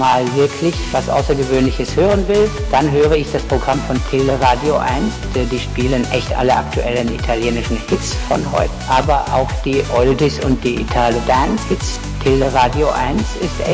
mal wirklich was Außergewöhnliches hören will, dann höre ich das Programm von Teleradio 1. Die spielen echt alle aktuellen italienischen Hits von heute, aber auch die Oldies und die Italo-Dance-Hits. Teleradio 1 ist echt